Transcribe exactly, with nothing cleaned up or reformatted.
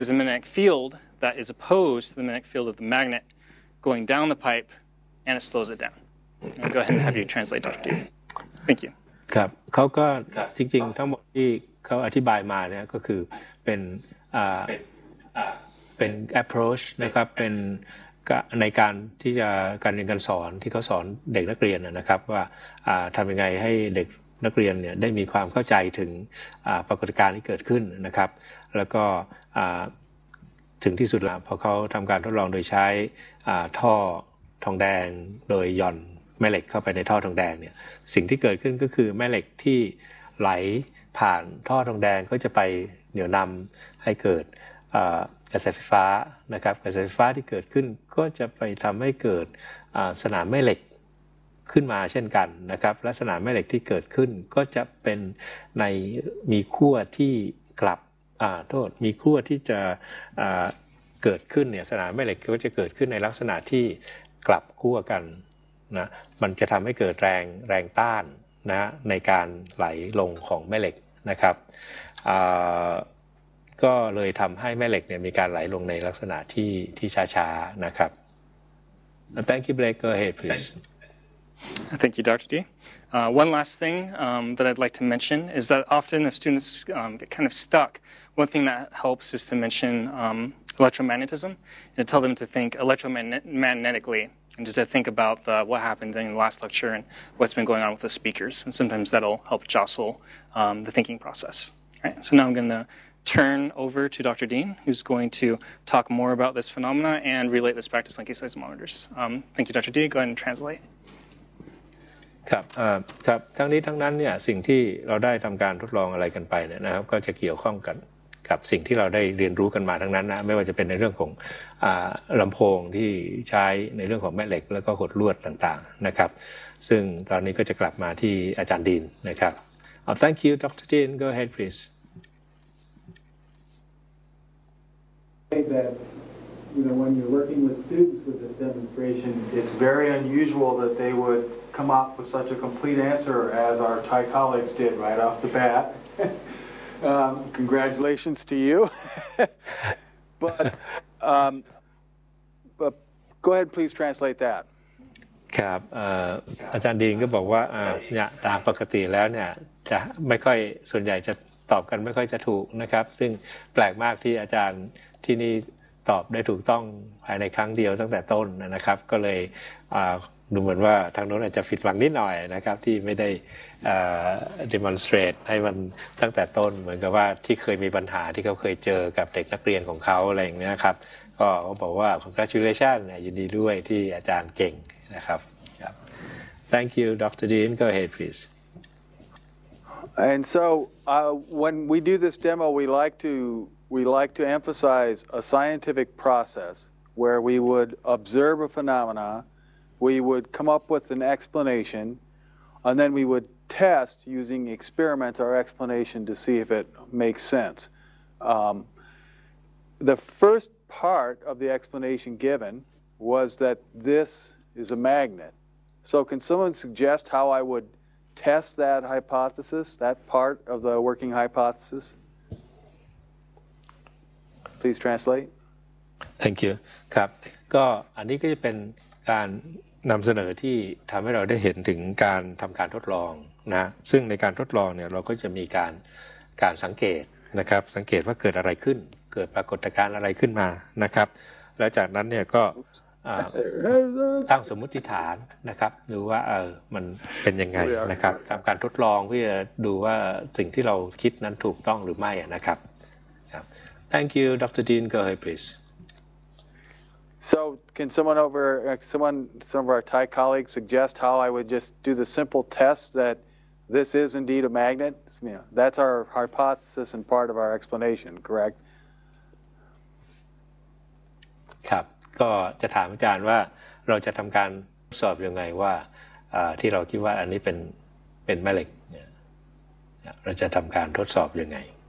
There's a magnetic field that is opposed to the magnetic field of the magnet going down the pipe, and it slows it down. I'll go ahead and have you translate, Doctor D. Thank you. ครับเขาก็จริงๆทั้งหมดที่เขาอธิบายมาเนี่ยก็คือเป็นอ่าเป็น approach นะครับเป็นในการที่จะการเรียนการสอนที่เขาสอนเด็กนักเรียนนะครับว่าทำยังไงให้เด็กนักเรียนเนี่ยได้มีความเข้าใจถึงปรากฏการณ์ที่เกิดขึ้นนะครับแล้วก็ถึงที่สุดแล้วพอเขาทำการทดลองโดยใช้ท่อทองแดงโดยหย่อนแม่เหล็กเข้าไปในท่อทองแดงเนี่ยสิ่งที่เกิดขึ้นก็คือแม่เหล็กที่ไหลผ่านท่อทองแดงก็จะไปเหนี่ยวนำให้เกิดกระแสไฟฟ้านะครับกระแสไฟฟ้าที่เกิดขึ้นก็จะไปทำให้เกิดสนามแม่เหล็กขึ้นมาเช่นกันนะครับและสนามแม่เหล็กที่เกิดขึ้นก็จะเป็นในมีขั้วที่กลับอ่าโทษมีขั้วที่จะเกิดขึ้นเนี่ยสนามแม่เหล็กก็จะเกิดขึ้นในลักษณะที่กลับขั้วกันนะมันจะทำให้เกิดแรงแรงต้านนะในการไหลลงของแม่เหล็กนะครับก็เลยทำให้แม่เหล็กเนี่ยมีการไหลลงในลักษณะที่ที่ช้าๆนะครับ Thank you, Blake. Go ahead, please. Thank you, Doctor D. Uh, one last thing um, that I'd like to mention is that often if students um, get kind of stuck, one thing that helps is to mention um, electromagnetism and to tell them to think electromagnetically and to think about the, what happened in the last lecture and what's been going on with the speakers. And sometimes that'll help jostle um, the thinking process. All right, so now I'm going to turn over to Doctor Dean, who's going to talk more about this phenomena and relate this back to Slinky seismometers. Um, thank you, Doctor D. Go ahead and translate. ครับครับทั้งนี้ทั้งนั้นเนี่ยสิ่งที่เราได้ทำการทดลองอะไรกันไปเนี่ยนะครับก็จะเกี่ยวข้องกันกับสิ่งที่เราได้เรียนรู้กันมาทั้งนั้นนะไม่ว่าจะเป็นในเรื่องของลำโพงที่ใช้ในเรื่องของแม่เหล็กแล้วก็หดลวดต่างๆนะครับซึ่งตอนนี้ก็จะกลับมาที่อาจารย์ดีนนะครับ Thank you, Doctor Dean. Go ahead, please. That you know when you're working with students with this demonstration, it's very unusual that they would come up with such a complete answer as our Thai colleagues did right off the bat. um, congratulations to you. but, um, but go ahead, please translate that. ครับอาจารย์ดีนก็บอกว่าเนี่ยตามปกติแล้วเนี่ยจะไม่ค่อยส่วนใหญ่จะตอบกันไม่ค่อยจะถูกนะครับซึ่งแปลกมากที่อาจารย์ที่นี่ตอบได้ถูกต้องภายในครั้งเดียวตั้งแต่ต้นนะครับก็เลยดูเหมือนว่าทางโน้นอาจจะผิดหวังนิดหน่อยนะครับที่ไม่ได้ demonstrate ให้มันตั้งแต่ต้นเหมือนกับว่าที่เคยมีปัญหาที่เขาเคยเจอกับเด็กนักเรียนของเขาอะไรอย่างนี้นะครับก็เขาบอกว่า congratulation ยินดีด้วยที่อาจารย์เก่งนะครับ Thank you, Doctor Dean. Go ahead, please. And so uh, when we do this demo, we like to we like to emphasize a scientific process where we would observe a phenomena, we would come up with an explanation, and then we would test using experiments our explanation to see if it makes sense. Um, the first part of the explanation given was that this is a magnet. So can someone suggest how I would test that hypothesis, that part of the working hypothesis? Please translate. Thank you. ครับก็อันนี้ก็จะเป็นการนำเสนอที่ทำให้เราได้เห็นถึงการทำการทดลองนะซึ่งในการทดลองเนี่ยเราก็จะมีการการสังเกตนะครับสังเกตว่าเกิดอะไรขึ้นเกิดปรากฏการณ์อะไรขึ้นมานะครับแล้วจากนั้นเนี่ยก็ตั้งสมมติฐานนะครับดูว่าเออมันเป็นยังไงนะครับทำการทดลองเพื่อดูว่าสิ่งที่เราคิดนั้นถูกต้องหรือไม่นะครับ Thank you, Doctor Dean. Go ahead, please. So, can someone over, uh, someone, some of our Thai colleagues suggest how I would just do the simple test that this is indeed a magnet? You know, that's our hypothesis and part of our explanation, correct? ครับก็จะถามอาจารย์ว่าเราจะทำการทดสอบยังไงว่าที่เราคิดว่าอันนี้เป็นเป็นแม่เหล็กเนี่ยเราจะทำการทดสอบยังไง